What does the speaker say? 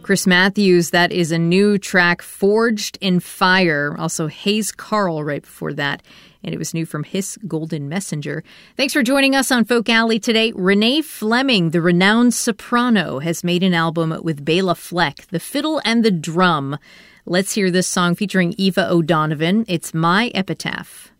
Chris Matthews, that is a new track, Forged in Fire. Also Hayes Carl right before that. And it was new from Hiss Golden Messenger. Thanks for joining us on Folk Alley today. Renee Fleming, the renowned soprano, has made an album with Bela Fleck, The Fiddle and the Drum. Let's hear this song featuring Eva O'Donovan. It's My Epitaph.